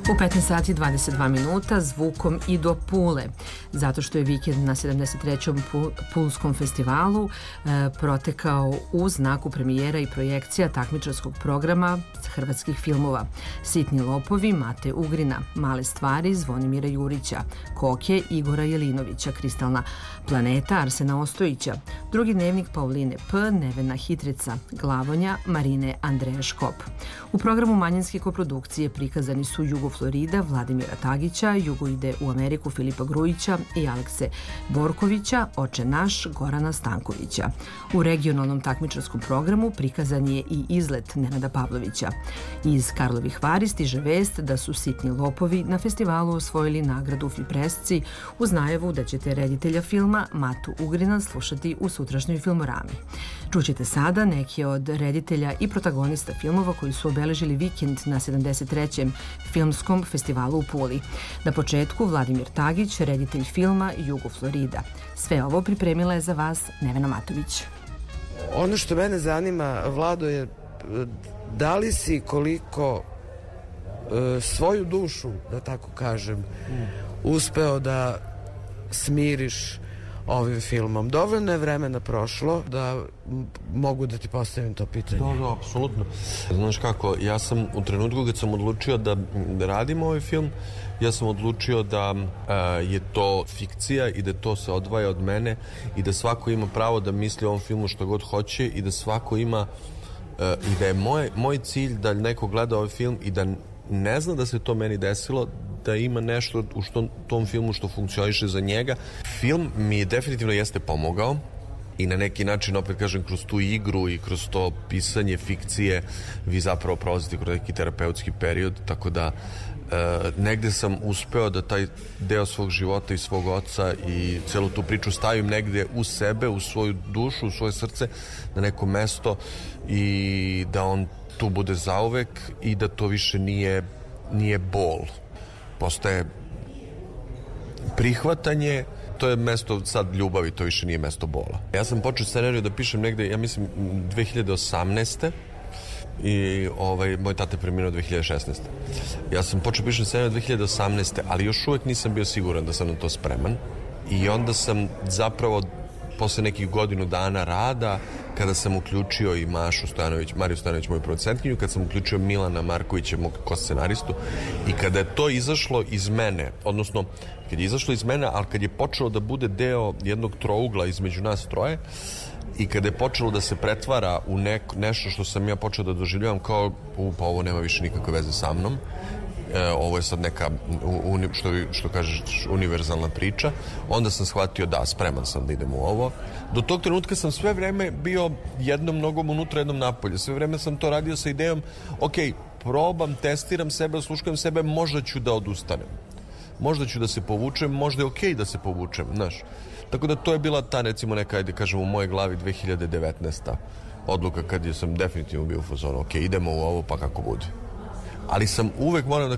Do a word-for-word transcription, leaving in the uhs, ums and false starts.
U petnaest sati i dvadeset dva minuta zvukom i do Pule, zato što je vikend na sedamdeset trećem Pulskom festivalu e, protekao u znaku premijera i projekcija takmičarskog programa hrvatskih filmova Sitni lopovi Mate Ugrina, Male stvari Zvonimira Jurića, Koke Igora Jelinovića, Kristalna planeta Arsena Ostojića, Drugi dnevnik Pauline P, Nevena Hitrica, Glavonja Marine Andreja Škop. U programu manjinske koprodukcije prikazani su Jugo Florida Vladimira Tagića, Jugo ide u Ameriku Filipa Grujića i Alekse Borkovića, Oče naš Gorana Stankovića. U regionalnom takmičarskom programu prikazan je i izlet Nenada Pavlovića. Iz Karlovih Vari stiže vest da su Sitni lopovi na festivalu osvojili nagradu Fipresci uz najavu da ćete reditelja filma Matu Ugrina slušati u sutrašnjoj Filmorami. Čućete sada neke od reditelja i protagonista filmova koji su obeležili vikend na sedamdeset trećem Filmskom festivalu u Puli. Na početku Vladimir Tagić, reditelj filma Jugo Florida. Sve ovo pripremila je za vas Nevena Matović. Ono što mene zanima, Vlado, je da li si koliko e, svoju dušu, da tako kažem, uspeo da smiriš ovim filmom. Dovoljno je vremena prošlo da mogu da ti postavim to pitanje. Da, da, apsolutno. Znaš kako, ja sam u trenutku kad sam odlučio da, da radim ovaj film, ja sam odlučio da a, je to fikcija i da to se odvaja od mene i da svako ima pravo da misli o ovom filmu što god hoće i da svako ima a, i da je moj, moj cilj da neko gleda ovaj film i da ne zna da se to meni desilo, da ima nešto u što, tom filmu što funkcioniše za njega. Film mi je definitivno jeste pomogao i na neki način, opet kažem, kroz tu igru i kroz to pisanje fikcije vi zapravo prolazite kroz neki terapeutski period, tako da e, negde sam uspeo da taj deo svog života i svog oca i celu tu priču stavim negde u sebe, u svoju dušu, u svoje srce, na neko mesto i da on tu bude zauvek i da to više nije, nije bol. Postaje prihvatanje, to je mesto sad ljubavi, to više nije mesto bola. Ja sam počeo scenariju da pišem negde, ja mislim, dve hiljade osamnaeste i ovaj, moj tata je preminuo dve hiljade šesnaeste. Ja sam počeo pišem scenariju dve hiljade osamnaeste, ali još uvek nisam bio siguran da sam na to spreman i onda sam zapravo posle nekih godinu dana rada, kada sam uključio i Mašu Stojanović, Mariju Stojanović, moju producentkinju, kad sam uključio Milana Markovića, mog ko-scenaristu, i kada je to izašlo iz mene, odnosno, kad je izašlo iz mene, ali kad je počelo da bude deo jednog trougla između nas troje, i kada je počelo da se pretvara u nek, nešto što sam ja počeo da doživljavam kao, u, pa ovo nema više nikakve veze sa mnom, E, ovo je sad neka, uni, što, što kažeš, univerzalna priča, onda sam shvatio da, spreman sam da idem u ovo. Do tog trenutka sam sve vreme bio jednom nogom unutra, jednom napolje. Sve vreme sam to radio sa idejom, ok, probam, testiram sebe, osluškujem sebe, možda ću da odustanem. Možda ću da se povučem, možda je ok da se povučem, znaš. Tako da to je bila ta, recimo, neka, ajde kažem, u mojoj glavi dve hiljade devetnaesta odluka kad je sam definitivno bio u fazonu, ok, idemo u ovo pa kako bude. Ali sam uvek, moram da